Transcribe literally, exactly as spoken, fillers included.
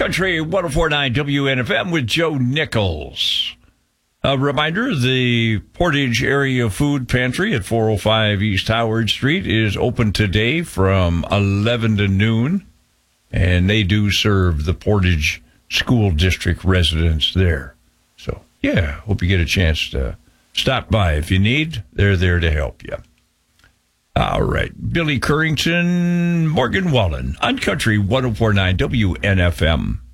Country one oh four point nine W N F M with Joe Nichols. A reminder, the Portage Area Food Pantry at four oh five East Howard Street is open today from eleven to noon, and they do serve the Portage School District residents there. So, yeah, hope you get a chance to stop by. If you need, they're there to help you. All right, Billy Currington, Morgan Wallen on Country one oh four point nine W N F M.